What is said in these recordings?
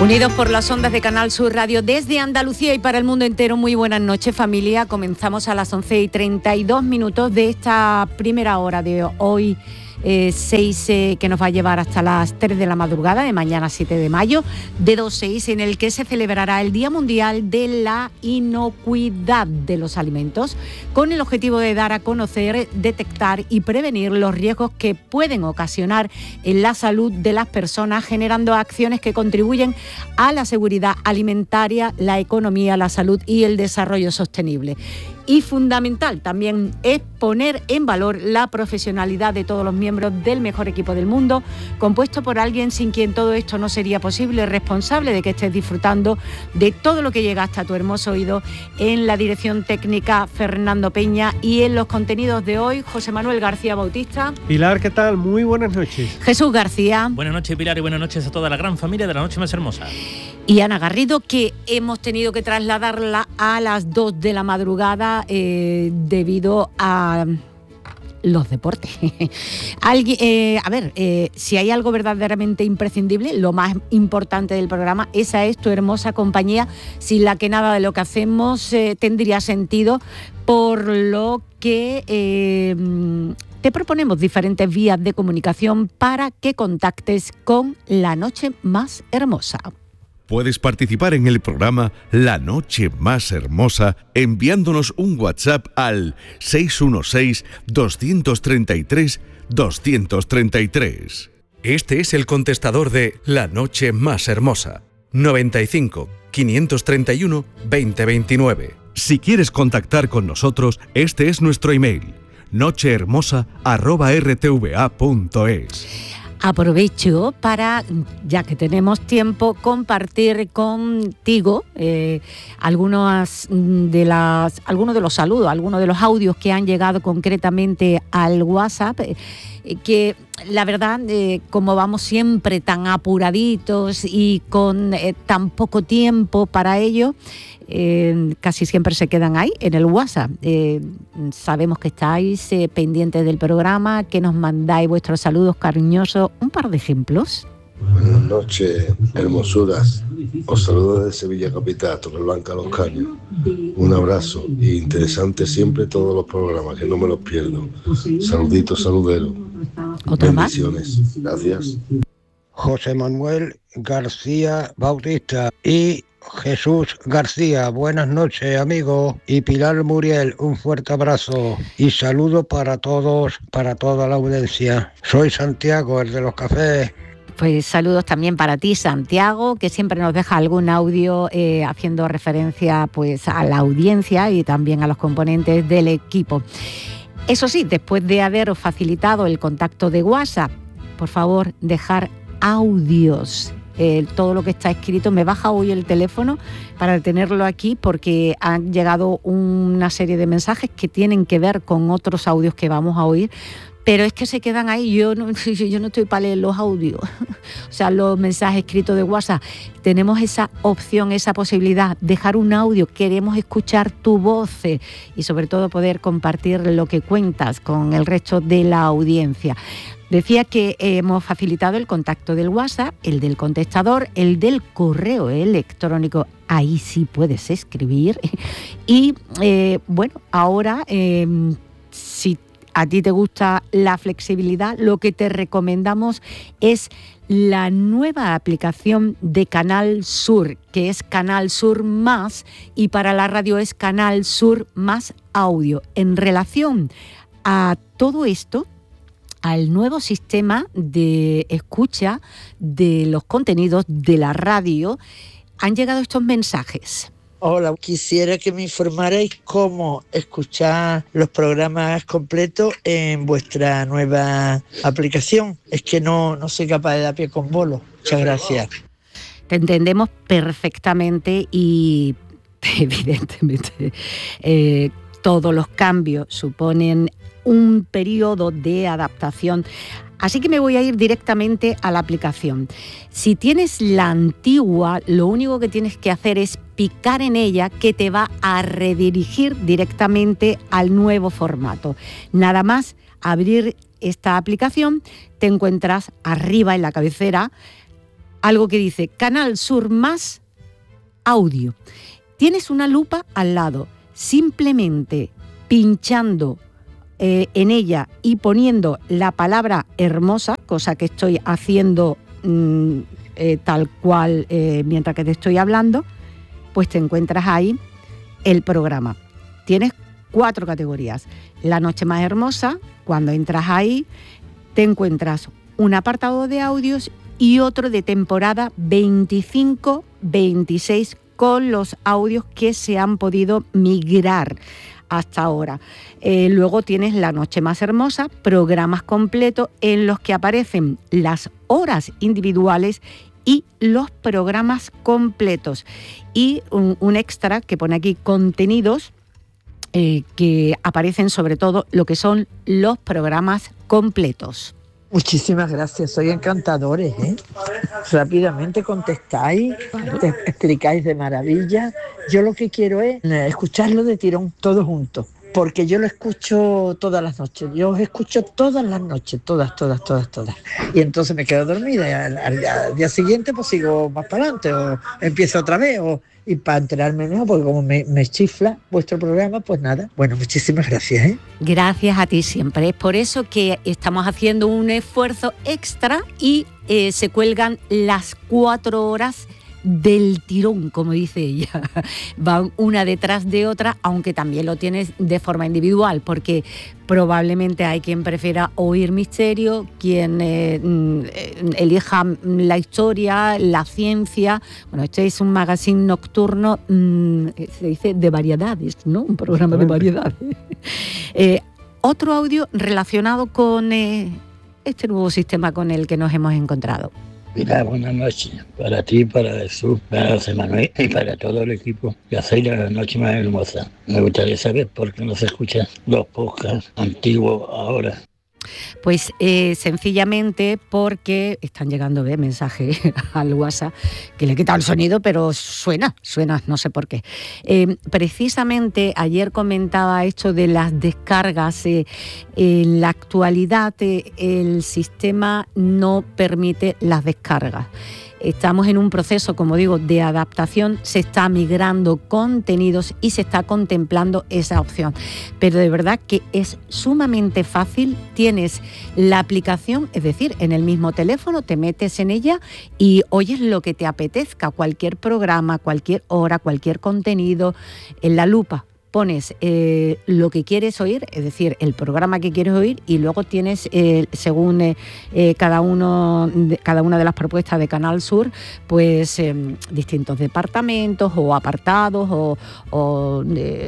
Unidos por las ondas de Canal Sur Radio desde Andalucía y para el mundo entero, muy buenas noches familia. Comenzamos a las 11:32 de esta primera hora de hoy, 6 que nos va a llevar hasta las 3 de la madrugada de mañana 7 de mayo de 2-6, en el que se celebrará el Día Mundial de la Inocuidad de los Alimentos, con el objetivo de dar a conocer, detectar y prevenir los riesgos que pueden ocasionar en la salud de las personas, generando acciones que contribuyen a la seguridad alimentaria, la economía, la salud y el desarrollo sostenible. Y fundamental también es poner en valor la profesionalidad de todos los miembros del mejor equipo del mundo, compuesto por alguien sin quien todo esto no sería posible, responsable de que estés disfrutando de todo lo que llega hasta tu hermoso oído. En la dirección técnica, Fernando Peña, y en los contenidos de hoy, José Manuel García Bautista. Pilar, ¿qué tal? Muy buenas noches. Jesús García. Buenas noches, Pilar, y buenas noches a toda la gran familia de La Noche Más Hermosa. Y Ana Garrido, que hemos tenido que trasladarla a las 2 de la madrugada debido a los deportes. Si hay algo verdaderamente imprescindible, lo más importante del programa, esa es tu hermosa compañía, sin la que nada de lo que hacemos tendría sentido, por lo que te proponemos diferentes vías de comunicación para que contactes con La Noche Más Hermosa. Puedes participar en el programa La Noche Más Hermosa enviándonos un WhatsApp al 616-233-233. Este es el contestador de La Noche Más Hermosa, 95 531 2029. Si quieres contactar con nosotros, este es nuestro email, nochehermosa@rtva.es. Aprovecho para, ya que tenemos tiempo, compartir contigo algunos de los saludos, algunos de los audios que han llegado concretamente al WhatsApp, que la verdad, como vamos siempre tan apuraditos y con tan poco tiempo para ello, casi siempre se quedan ahí en el WhatsApp. Sabemos que estáis pendientes del programa, que nos mandáis vuestros saludos cariñosos. Un par de ejemplos. Buenas noches, hermosuras. Os saludo desde Sevilla Capital, Torreblanca, Los Caños. Un abrazo y interesante siempre todos los programas, que no me los pierdo. Saluditos, saludero. Bendiciones. Gracias. José Manuel García Bautista y Jesús García, buenas noches amigos, y Pilar Muriel, un fuerte abrazo y saludo para todos, para toda la audiencia. Soy Santiago, el de los cafés. Pues saludos también para ti, Santiago, que siempre nos deja algún audio haciendo referencia pues a la audiencia y también a los componentes del equipo. Eso sí, después de haberos facilitado el contacto de WhatsApp, por favor, dejar audios. Todo lo que está escrito, me baja hoy el teléfono para tenerlo aquí porque han llegado una serie de mensajes que tienen que ver con otros audios que vamos a oír, pero es que se quedan ahí. Yo no estoy para leer los audios, o sea, los mensajes escritos de WhatsApp. Tenemos esa opción, esa posibilidad, dejar un audio, queremos escuchar tu voz y sobre todo poder compartir lo que cuentas con el resto de la audiencia. Decía que hemos facilitado el contacto del WhatsApp, el del contestador, el del correo electrónico, ahí sí puedes escribir. Y ahora si a ti te gusta la flexibilidad, lo que te recomendamos es la nueva aplicación de Canal Sur, que es Canal Sur Más, y para la radio es Canal Sur Más Audio. En relación a todo esto, al nuevo sistema de escucha de los contenidos de la radio, han llegado estos mensajes. Hola, quisiera que me informarais cómo escuchar los programas completos en vuestra nueva aplicación. Es que no soy capaz de dar pie con bolo. Muchas gracias. Te entendemos perfectamente y evidentemente todos los cambios suponen un periodo de adaptación. Así que me voy a ir directamente a la aplicación. Si tienes la antigua, lo único que tienes que hacer es picar en ella, que te va a redirigir directamente al nuevo formato. Nada más abrir esta aplicación, te encuentras arriba en la cabecera algo que dice Canal Sur Más Audio. Tienes una lupa al lado, simplemente pinchando en ella y poniendo la palabra hermosa, cosa que estoy haciendo tal cual mientras que te estoy hablando, pues te encuentras ahí el programa. Tienes 4 categorías. La noche más hermosa, cuando entras ahí, te encuentras un apartado de audios y otro de temporada 25-26 con los audios que se han podido migrar hasta ahora. Luego tienes la noche más hermosa, programas completos en los que aparecen las horas individuales y los programas completos. Y un extra que pone aquí contenidos, que aparecen sobre todo lo que son los programas completos. Muchísimas gracias, sois encantadores, ¿eh? Rápidamente contestáis, te explicáis de maravilla. Yo lo que quiero es escucharlo de tirón, todos juntos, porque yo lo escucho todas las noches. Yo os escucho todas las noches, todas. Y entonces me quedo dormida y al día siguiente pues sigo más para adelante o empiezo otra vez y para enterarme mejor, porque como me chifla vuestro programa, pues nada. Bueno, muchísimas gracias, ¿eh? Gracias a ti siempre. Es por eso que estamos haciendo un esfuerzo extra y se cuelgan las 4 horas del tirón, como dice ella. Van una detrás de otra, aunque también lo tienes de forma individual, porque probablemente hay quien prefiera oír misterio, quien elija la historia, la ciencia. Bueno, este es un magazine nocturno, se dice de variedades, ¿no? Un programa de variedades. Otro audio relacionado con este nuevo sistema con el que nos hemos encontrado. Mira, buenas noches para ti, para Jesús, para José Manuel y para todo el equipo que hacéis la noche más hermosa. Me gustaría saber por qué no se escuchan los podcasts antiguos ahora. Pues sencillamente porque están llegando mensajes al WhatsApp que le he quitado el sonido, pero suena, no sé por qué. Precisamente ayer comentaba esto de las descargas. En la actualidad el sistema no permite las descargas. Estamos en un proceso, como digo, de adaptación, se está migrando contenidos y se está contemplando esa opción. Pero de verdad que es sumamente fácil, tienes la aplicación, es decir, en el mismo teléfono, te metes en ella y oyes lo que te apetezca, cualquier programa, cualquier hora, cualquier contenido, en la lupa. Pones lo que quieres oír, es decir, el programa que quieres oír, y luego tienes, según cada una de las propuestas de Canal Sur, pues distintos departamentos o apartados no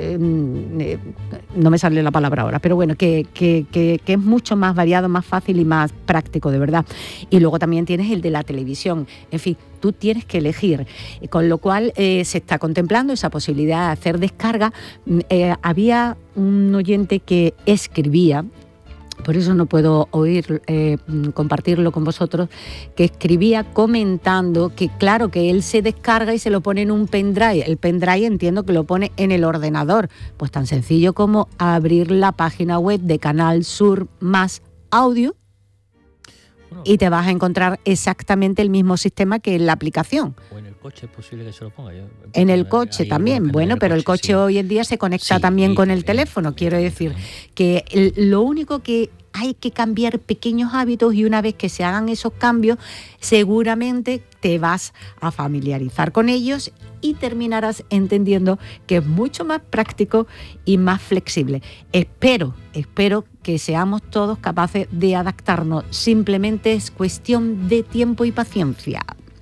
me sale la palabra ahora, pero bueno, que es mucho más variado, más fácil y más práctico, de verdad. Y luego también tienes el de la televisión. En fin, tú tienes que elegir, con lo cual se está contemplando esa posibilidad de hacer descarga. Había un oyente que escribía, por eso no puedo compartirlo con vosotros, que escribía comentando que claro, que él se descarga y se lo pone en un pendrive. El pendrive entiendo que lo pone en el ordenador. Pues tan sencillo como abrir la página web de Canal Sur Más Audio y te vas a encontrar exactamente el mismo sistema que en la aplicación. O en el coche es posible que se lo ponga. En el coche también, bueno, pero el coche sí. Hoy en día se conecta también con el teléfono. Quiero decir que lo único que hay que cambiar pequeños hábitos, y una vez que se hagan esos cambios, seguramente te vas a familiarizar con ellos y terminarás entendiendo que es mucho más práctico y más flexible. Espero que seamos todos capaces de adaptarnos. Simplemente es cuestión de tiempo y paciencia.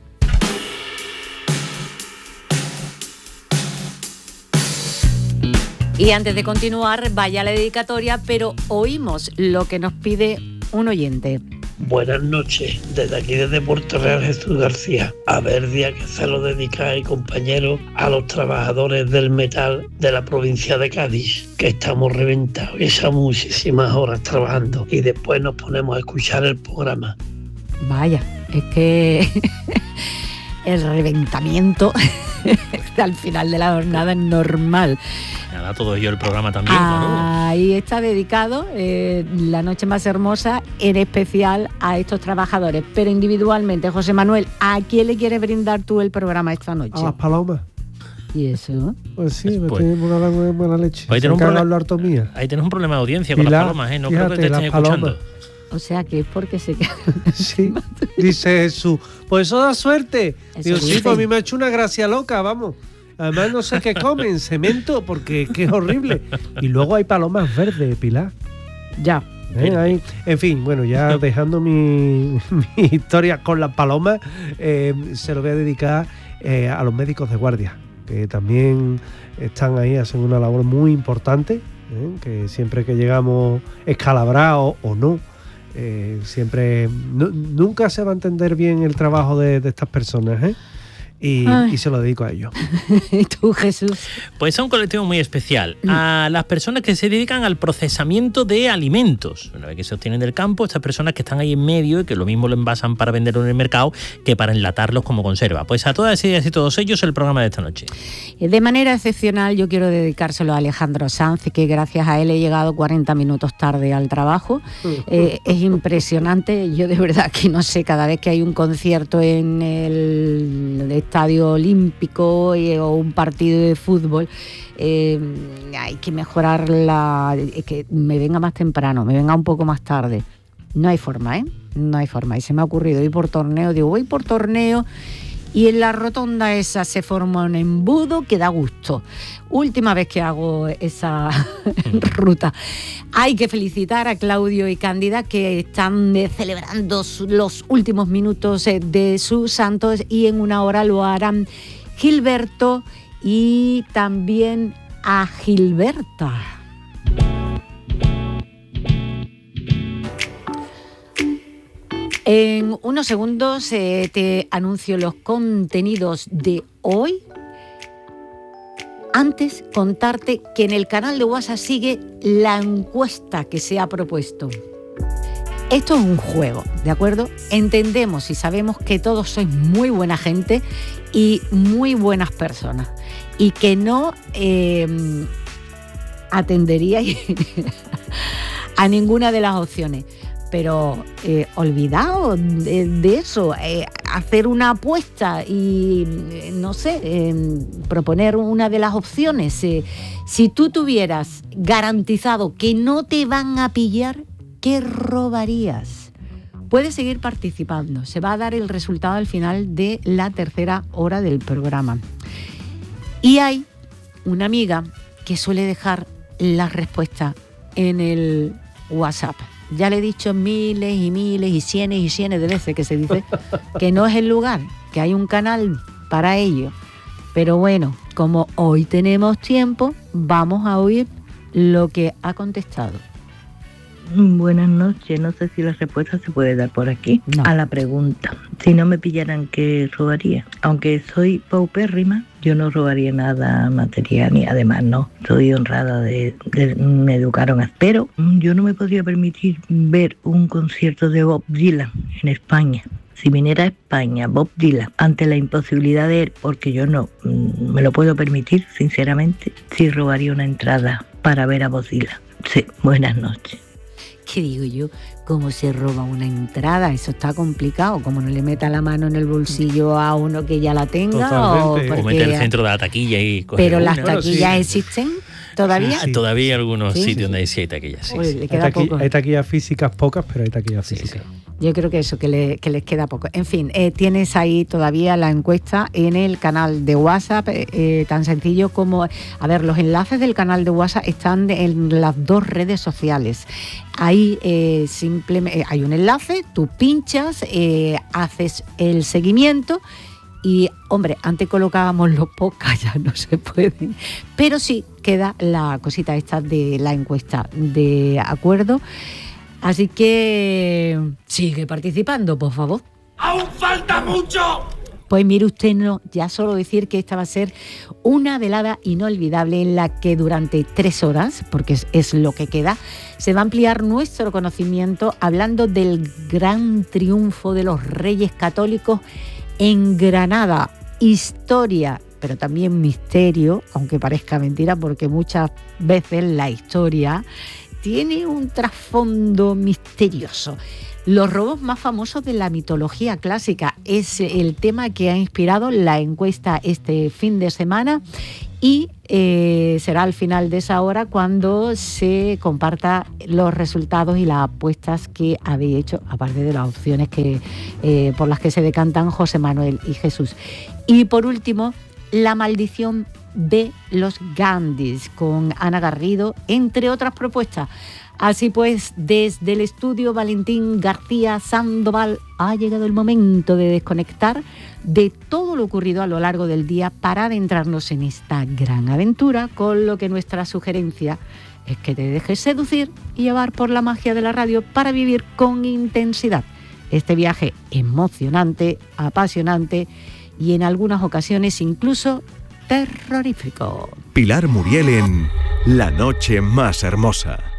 Y antes de continuar, vaya la dedicatoria, pero oímos lo que nos pide un oyente. Buenas noches, desde aquí desde Puerto Real, Jesús García. A ver, día que se lo dedicáis, compañeros, a los trabajadores del metal de la provincia de Cádiz, que estamos reventados y echamos muchísimas horas trabajando y después nos ponemos a escuchar el programa. Vaya, es que el reventamiento al final de la jornada es normal. Nada, todo yo el programa también, Ahí está dedicado La Noche Más Hermosa, en especial a estos trabajadores. Pero individualmente, José Manuel, ¿a quién le quieres brindar tú el programa esta noche? A las palomas. ¿Y eso? Pues sí, me tienen una buena leche. Ahí tienes un problema de audiencia con las palomas, ¿eh? No creo que te estén escuchando. O sea, que es porque se queda. Sí, dice Jesús. Pues eso da suerte. Digo, sí, pues a mí me ha hecho una gracia loca, vamos. Además no sé qué comen, cemento, porque es que es horrible. Y luego hay palomas verdes, Pilar. Ya. Ahí. En fin, bueno, ya dejando mi historia con las palomas, se lo voy a dedicar a los médicos de guardia, que también están ahí, hacen una labor muy importante, que siempre que llegamos escalabrados o no, siempre nunca se va a entender bien el trabajo de estas personas, y se lo dedico a ellos. ¿Y tú, Jesús? Pues a un colectivo muy especial, a las personas que se dedican al procesamiento de alimentos. Una vez que se obtienen del campo, estas personas que están ahí en medio y que lo mismo lo envasan para venderlo en el mercado que para enlatarlos como conserva. Pues a todas ellas y todos ellos el programa de esta noche. De manera excepcional yo quiero dedicárselo a Alejandro Sanz, que gracias a él he llegado 40 minutos tarde al trabajo. Es impresionante, yo de verdad que no sé, cada vez que hay un concierto en el Estadio Olímpico o un partido de fútbol, hay que mejorar que me venga más temprano, me venga un poco más tarde. No hay forma, no hay forma. Y se me ha ocurrido ir por torneo, digo, voy por torneo y en la rotonda esa se forma un embudo que da gusto. Última vez que hago esa ruta. Hay que felicitar a Claudio y Cándida, que están celebrando los últimos minutos de sus santos, y en una hora lo harán Gilberto y también a Gilberta. En unos segundos te anuncio los contenidos de hoy. Antes, contarte que en el canal de WhatsApp sigue la encuesta que se ha propuesto. Esto es un juego, ¿de acuerdo? Entendemos y sabemos que todos sois muy buena gente y muy buenas personas, y que no atenderíais a ninguna de las opciones. Pero olvidaos de eso, hacer una apuesta y, no sé, proponer una de las opciones. Si tú tuvieras garantizado que no te van a pillar, ¿qué robarías? Puedes seguir participando. Se va a dar el resultado al final de la tercera hora del programa. Y hay una amiga que suele dejar las respuestas en el WhatsApp. Ya le he dicho miles y miles y cientos de veces que se dice que no es el lugar, que hay un canal para ello. Pero bueno, como hoy tenemos tiempo, vamos a oír lo que ha contestado. Buenas noches, no sé si la respuesta se puede dar por aquí. No. A la pregunta, si no me pillaran, ¿qué robaría? Aunque soy paupérrima, yo no robaría nada material, y además no, soy honrada me educaron así. Pero yo no me podría permitir ver un concierto de Bob Dylan en España. Si viniera a España Bob Dylan, ante la imposibilidad de él, porque yo no me lo puedo permitir, sinceramente, sí robaría una entrada para ver a Bob Dylan. Sí, buenas noches. ¿Qué digo yo? ¿Cómo se roba una entrada? Eso está complicado. Como no le meta la mano en el bolsillo a uno que ya la tenga. Totalmente. O meter el centro de la taquilla y coger Pero las una. taquillas existen todavía. Sí. Todavía hay algunos Sí, sitios donde sí hay taquillas. Sí, Oye, sí. le queda poco. Hay taquillas físicas pocas, pero hay taquillas Sí, físicas. sí. Yo creo que eso, que les queda poco. En fin, tienes ahí todavía la encuesta en el canal de WhatsApp, tan sencillo como... A ver, los enlaces del canal de WhatsApp están en las dos redes sociales. Ahí simplemente hay un enlace, tú pinchas, haces el seguimiento y, hombre, antes colocábamos los podcasts, ya no se pueden, pero sí queda la cosita esta de la encuesta, ¿de acuerdo? Así que sigue participando, por favor. ¡Aún falta mucho! Pues mire usted, no, ya solo decir que esta va a ser una velada inolvidable en la que durante 3 horas, porque es lo que queda, se va a ampliar nuestro conocimiento hablando del gran triunfo de los Reyes Católicos en Granada. historia, pero también misterio, aunque parezca mentira, porque muchas veces la historia tiene un trasfondo misterioso. Los robots más famosos de la mitología clásica es el tema que ha inspirado la encuesta este fin de semana y será al final de esa hora cuando se comparta los resultados y las apuestas que habéis hecho, aparte de las opciones por las que se decantan José Manuel y Jesús. Y por último, la maldición de los Gandhis con Ana Garrido, entre otras propuestas. Así pues, desde el estudio Valentín García Sandoval ha llegado el momento de desconectar de todo lo ocurrido a lo largo del día para adentrarnos en esta gran aventura, con lo que nuestra sugerencia es que te dejes seducir y llevar por la magia de la radio para vivir con intensidad este viaje emocionante, apasionante y en algunas ocasiones incluso terrorífico. Pilar Muriel en La Noche Más Hermosa.